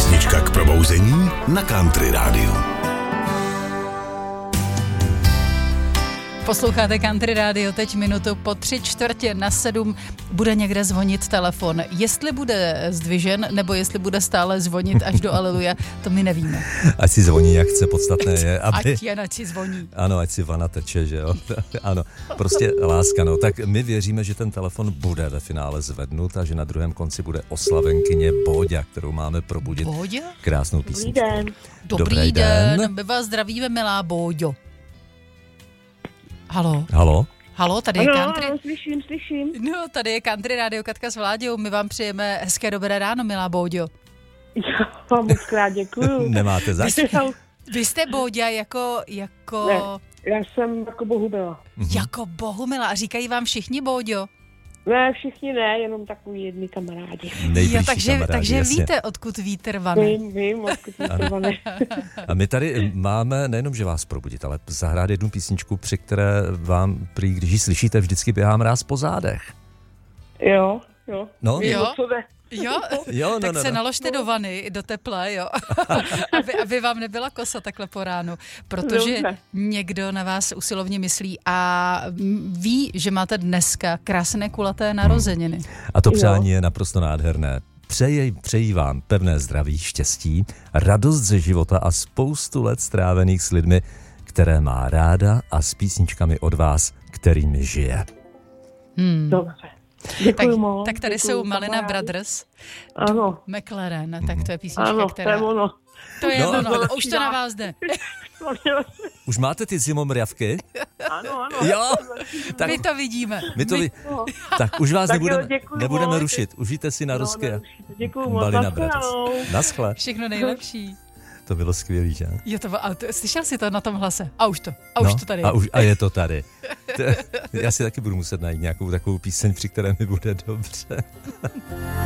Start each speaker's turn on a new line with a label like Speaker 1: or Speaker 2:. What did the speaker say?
Speaker 1: Písnička k probouzení na Country rádiu.
Speaker 2: Posloucháte Country rádio, teď minutu po 6:45 bude někde zvonit telefon. Jestli bude zdvižen, nebo jestli bude stále zvonit až do aleluja, to my nevíme.
Speaker 3: Ať si zvoní, jak chce, podstatné je, aby...
Speaker 2: Ať si zvoní.
Speaker 3: Ano, ať si vana teče, že jo? Ano, prostě láska, no. Tak my věříme, že ten telefon bude ve finále zvednut a že na druhém konci bude oslavenkyně Bóďa, kterou máme probudit.
Speaker 2: Bóďa?
Speaker 3: Krásnou písničku.
Speaker 4: Dobrý den.
Speaker 2: Dobrý den. My vás zdravíme, milá Bóďo. Halo.
Speaker 3: Halo?
Speaker 2: Halo, tady je Country.
Speaker 4: Ano, slyším.
Speaker 2: No, tady je Country rádio, Katka s Vláďou. My vám přejeme hezké dobré ráno, milá Bóďo.
Speaker 4: Já vám moc krát děkuju.
Speaker 3: Nemáte zač?
Speaker 2: Vy jste Bóďa jako...
Speaker 4: Ne, já jsem jako Bohumila.
Speaker 2: Jako Bohumila. A říkají vám všichni Bóďo?
Speaker 4: Ne, všichni ne, jenom takový jedni kamarádi.
Speaker 3: Nejbližší kamarádi,
Speaker 2: takže
Speaker 3: jasně.
Speaker 2: víte, odkud vítr vane.
Speaker 4: Vím, odkud vítr vane.
Speaker 3: A my tady máme nejenom, že vás probudit, ale zahrát jednu písničku, při které vám, když ji slyšíte, vždycky běhá mráz po zádech.
Speaker 4: Jo.
Speaker 3: No?
Speaker 2: Jo?
Speaker 4: Co jde?
Speaker 2: Jo, tak se naložte do vany, do teple, jo. aby vám nebyla kosa takhle po ránu, protože někdo na vás usilovně myslí a ví, že máte dneska krásné kulaté narozeniny.
Speaker 3: A to přání je naprosto nádherné. Přeji vám pevné zdraví, štěstí, radost ze života a spoustu let strávených s lidmi, které má ráda a s písničkami od vás, kterými žije.
Speaker 4: Dobře. Děkuju moc.
Speaker 2: Tak tady jsou Malina Brothers.
Speaker 4: Ano.
Speaker 2: McLaren, tak to je písnička,
Speaker 4: Ano,
Speaker 2: která...
Speaker 4: to je ono.
Speaker 2: To je ono, už to na vás jde.
Speaker 3: Už máte ty zimomrjavky?
Speaker 4: Ano.
Speaker 3: Jo, tak
Speaker 2: My to vidíme.
Speaker 3: tak už vás
Speaker 4: Tak
Speaker 3: nebudeme
Speaker 4: moc.
Speaker 3: rušit. Užijte si na rozky.
Speaker 4: Děkuju moc.
Speaker 3: Malina Brothers. Naschle.
Speaker 2: Všechno nejlepší.
Speaker 3: To bylo skvělý, že?
Speaker 2: Jo, slyšel jsi to na tom hlase? A už to tady.
Speaker 3: A je to tady. Já si taky budu muset najít nějakou takovou píseň, při které mi bude dobře.